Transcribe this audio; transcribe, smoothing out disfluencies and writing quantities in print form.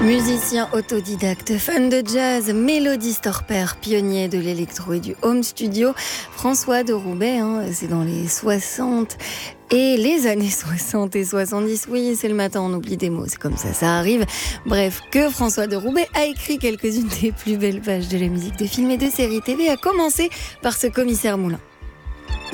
Musicien autodidacte, fan de jazz, mélodiste hors pair, pionnier de l'électro et du home studio, François de Roubaix, c'est dans les 60 et les années 60 et 70. Oui, c'est le matin, on oublie des mots, c'est comme ça arrive. Bref, que François de Roubaix a écrit quelques-unes des plus belles pages de la musique de films et de séries TV, à commencer par ce Commissaire Moulin.